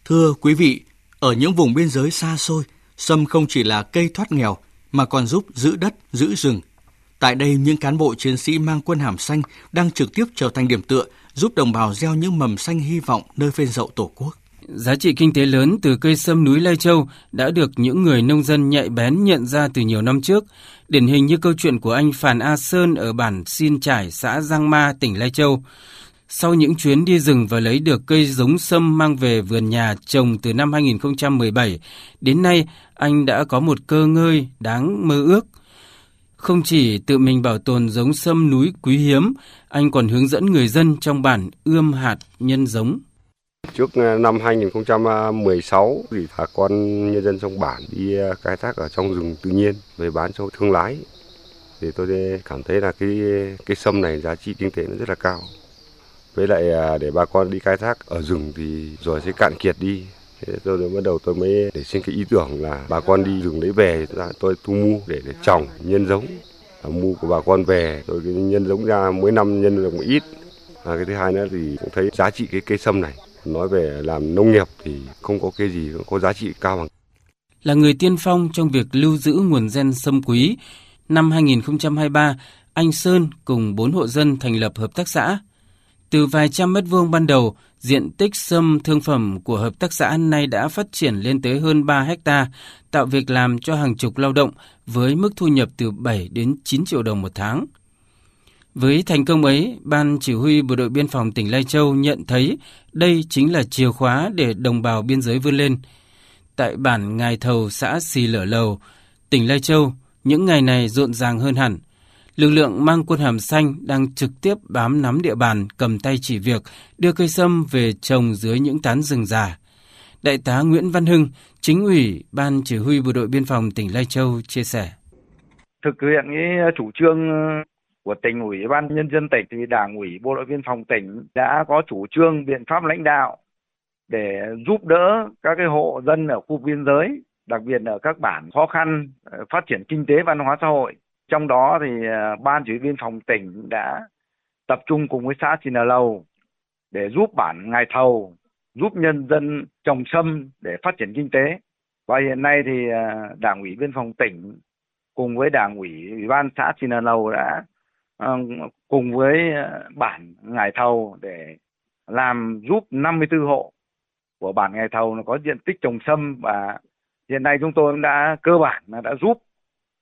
Thưa quý vị, ở những vùng biên giới xa xôi, sâm không chỉ là cây thoát nghèo mà còn giúp giữ đất, giữ rừng. Tại đây, những cán bộ chiến sĩ mang quân hàm xanh đang trực tiếp trở thành điểm tựa, giúp đồng bào gieo những mầm xanh hy vọng nơi phên dậu Tổ quốc. Giá trị kinh tế lớn từ cây sâm núi Lai Châu đã được những người nông dân nhạy bén nhận ra từ nhiều năm trước. Điển hình như câu chuyện của anh Phàn A Sơn ở bản Xin Trải, xã Giang Ma, tỉnh Lai Châu. Sau những chuyến đi rừng và lấy được cây giống sâm mang về vườn nhà trồng từ năm 2017, đến nay anh đã có một cơ ngơi đáng mơ ước. Không chỉ tự mình bảo tồn giống sâm núi quý hiếm, anh còn hướng dẫn người dân trong bản ươm hạt nhân giống. Trước năm 2016 thì bà con nhân dân trong bản đi khai thác ở trong rừng tự nhiên về bán cho thương lái. Thì tôi cảm thấy là cái sâm này giá trị kinh tế nó rất là cao. Với lại để bà con đi khai thác ở rừng thì rồi sẽ cạn kiệt đi. Thế tôi mới để xin cái ý tưởng là bà con đi rừng lấy về, tôi thu mua để trồng nhân giống. Mua của bà con về rồi cái nhân giống ra mỗi năm nhân được một ít. Cái thứ hai nữa thì cũng thấy giá trị cái cây sâm này. Nói về làm nông nghiệp thì không có cái gì có giá trị cao bằng. Là người tiên phong trong việc lưu giữ nguồn gen sâm quý, năm 2023, anh Sơn cùng 4 hộ dân thành lập hợp tác xã. Từ vài trăm mét vuông ban đầu, diện tích sâm thương phẩm của hợp tác xã nay đã phát triển lên tới hơn 3 hecta, tạo việc làm cho hàng chục lao động với mức thu nhập từ 7 đến 9 triệu đồng một tháng. Với thành công ấy, Ban Chỉ huy Bộ đội Biên phòng tỉnh Lai Châu nhận thấy đây chính là chìa khóa để đồng bào biên giới vươn lên. Tại bản Ngài Thầu, xã Xì Lở Lầu, tỉnh Lai Châu, những ngày này rộn ràng hơn hẳn. Lực lượng mang quân hàm xanh đang trực tiếp bám nắm địa bàn, cầm tay chỉ việc, đưa cây sâm về trồng dưới những tán rừng già. Đại tá Nguyễn Văn Hưng, Chính ủy Ban Chỉ huy Bộ đội Biên phòng tỉnh Lai Châu chia sẻ. Thực hiện cái chủ trương của tỉnh ủy, ban nhân dân tỉnh thì Đảng ủy Bộ đội Biên phòng tỉnh đã có chủ trương biện pháp lãnh đạo để giúp đỡ các cái hộ dân ở khu biên giới, đặc biệt ở các bản khó khăn, phát triển kinh tế văn hóa xã hội. Trong đó thì Ban Chỉ huy Biên phòng tỉnh đã tập trung cùng với xã Xì Nờ Lầu để giúp bản Ngài Thầu, giúp nhân dân trồng sâm để phát triển kinh tế. Và hiện nay thì Đảng ủy Biên phòng tỉnh cùng với Đảng ủy Ủy ban xã Xì Nờ Lầu đã cùng với bản Ngài Thầu để làm giúp 54 hộ của bản Ngài Thầu có diện tích trồng sâm, và hiện nay chúng tôi đã cơ bản đã giúp